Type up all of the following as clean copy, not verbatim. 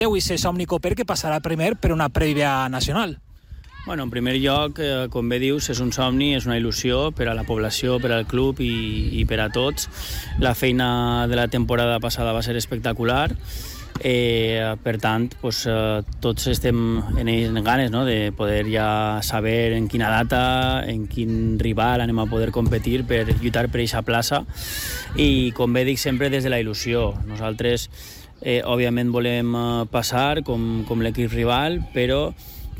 i somni coper que passarà primer per una prèvia nacional. Bueno, en primer lloc, com bé dius, és un somni, és una il·lusió per a la població, per al club i per a tots. La feina de la temporada passada va ser espectacular. Per tant, tots estem en ganes, no?, de poder ja saber en quina data, en quin rival anem a poder competir per lluitar per aquesta plaça. I, com bé dic, sempre des de la il·lusió. Nosaltres, òbviament, volem passar com l'equip rival, però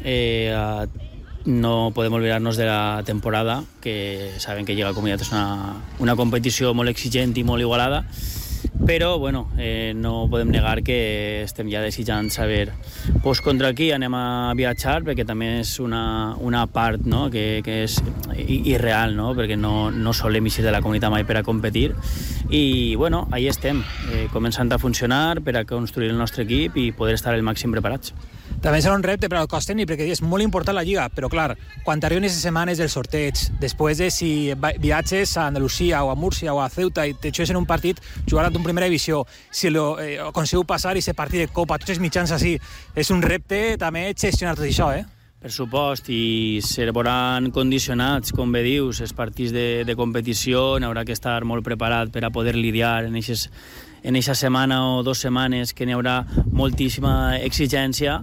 no podem oblidar-nos de la temporada, que saben que Lliga Comunitat és una competició molt exigent i molt igualada, però bueno, no podem negar que estem ja desitjant saber contra qui anem a viatjar, perquè també és una part, no?, que és irreal, no?, perquè no solem eixir de la comunitat mai per a competir. I bueno, ahí estem, començant a funcionar per a construir el nostre equip i poder estar el màxim preparats. També serà un repte per al cos tècnic, perquè és molt important la Lliga, però clar, quan t'arriben aquestes setmanes del sorteig, després de si viatges a Andalusia o a Múrcia o a Ceuta i te xues en un partit, jugar a tu en primera divisió, si aconseguiu passar i ser partit de Copa, tots els mitjans així, és un repte també gestionar tot això, Per supost, i se veuran condicionats, com bé dius, els partits de competició, n'haurà que estar molt preparat per a poder lidiar en aquesta setmana o 2 setmanes que n'hi haurà moltíssima exigència,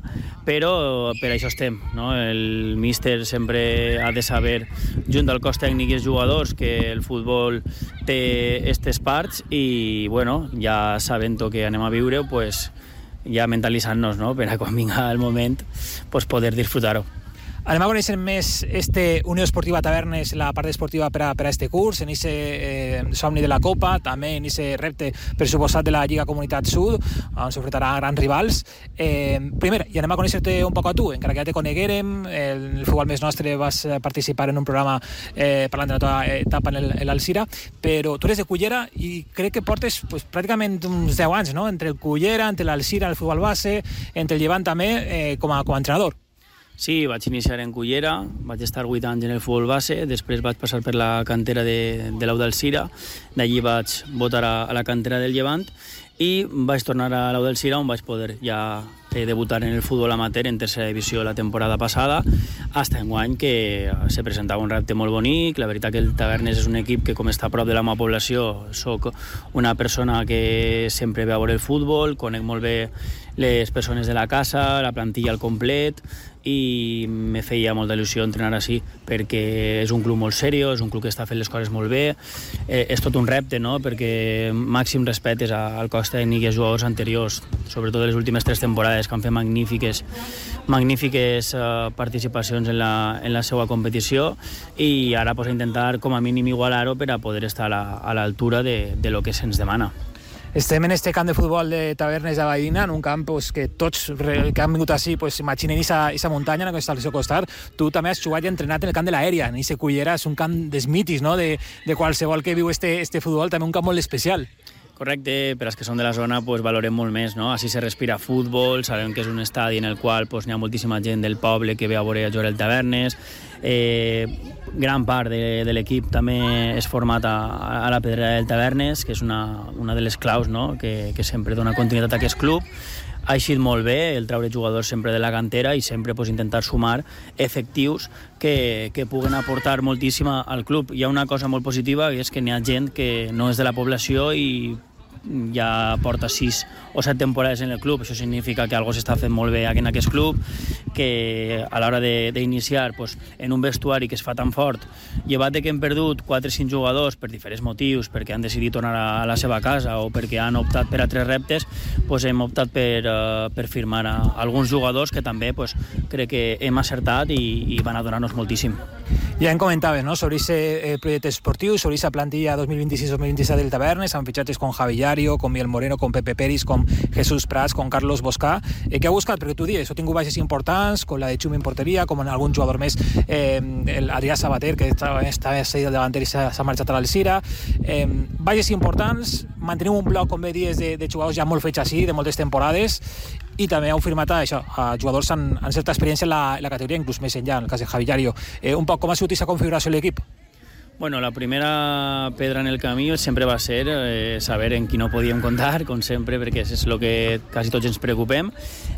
però per això estem, no? El míster sempre ha de saber, junt al cos tècnic i els jugadors, que el futbol té aquestes parts i, bueno, ja sabent que anem a viure, pues, ja mentalitzant-nos, no?, per a quan vinga el moment poder disfrutar-ho. Anem a conèixer més Unió Esportiva Tavernes, la part esportiva per a este curs, en aquest somni de la Copa, també en aquest repte pressuposat de la Lliga Comunitat Sud, on s'ofretarà grans rivals. Primer, i anem a conèixer-te un poc a tu, encara que ja te coneguérem, el Futbol Més Nostre vas participar en un programa parlant de la teva etapa en l'Alzira, però tu eres de Cullera i crec que portes pràcticament uns 10 anys, no?, entre el Cullera, entre l'Alzira, el futbol base, entre el Llevant també, com a entrenador. Sí, vaig iniciar en Cullera, vaig estar 8 anys en el futbol base, després vaig passar per la cantera de l'Au d'Alzira, d'allí vaig votar a la cantera del Llevant i vaig tornar a l'Au d'Alzira, on vaig poder ja debutar en el futbol amateur en tercera divisió la temporada passada, hasta enguany que se presentava un repte molt bonic. La veritat que el Tavernes és un equip que, com està a prop de la meva població, soc una persona que sempre ve a veure el futbol, conec molt bé les persones de la casa, la plantilla al complet, i me feia molta il·lusió entrenar així, perquè és un club molt seriós, és un club que està fent les coses molt bé, és tot un repte, no?, perquè màxim respectes al cos tècnic i als jugadors anteriors, sobretot les últimes 3 temporades, que han fet magnífiques participacions en la seva competició, i ara intentar com a mínim igualar-ho per a poder estar a l'altura de lo que se'ns demana. Estem en este camp de futbol de Tavernes de Valldigna, en un camp que tots que han vingut així imaginen aquesta muntanya en aquesta al seu costat. Tu també has jugat i entrenat en el camp de l'Aèria, en aquesta Cullera, és un camp dels mitis, no?, de qualsevol que viu este futbol, també un camp molt especial. Correcte, per als que són de la zona valorem molt més, no? Així se respira futbol, sabem que és un estadi en el qual n'hi ha moltíssima gent del poble que ve a veure jugar el Tavernes. Gran part de l'equip també és format a la Pedrera del Tavernes, que és una de les claus, no?, que sempre dona continuïtat a aquest club. Ha eixit molt bé el treure jugadors sempre de la cantera i sempre intentar sumar efectius que puguen aportar moltíssim al club. Hi ha una cosa molt positiva, que és que n'hi ha gent que no és de la població i ja porta 6 o 7 temporades en el club. Això significa que algo s'està fent molt bé en aquest club, que a l'hora d'iniciar en un vestuari que es fa tan fort, llevat que hem perdut 4 o 5 jugadors per diferents motius, perquè han decidit tornar a la seva casa o perquè han optat per altres reptes, hem optat per firmar a alguns jugadors que també crec que hem acertat i van a donar-nos moltíssim. Ja en comentaves, no?, sobre aquest projecte esportiu, sobre aquesta plantilla 2026-2027 del Tavernes, amb fitxatges com Javi Llario, com Miel Moreno, com Pepe Peris, com Jesús Prats, com Carlos Boscà. Què ha buscat? Perquè tu dius, ha tingut baixes importants, com la de Xumi en porteria, com en algun jugador més, l'Adrià Sabater, que estava seguit del davanter i s'ha marxat a l'Alzira. Baixes importants, mantenim un bloc, com bé dius, de jugadors ja molt fets així, de moltes temporades, i també heu firmat a jugadors amb certa experiència en la categoria, inclús més enllà, en el cas de Javi Llario. Un poc com ha sigut aquesta configuració de l'equip? Bueno, la primera pedra en el camí sempre va ser saber en qui no podíem comptar, com sempre, perquè és el que quasi tots ens preocupem.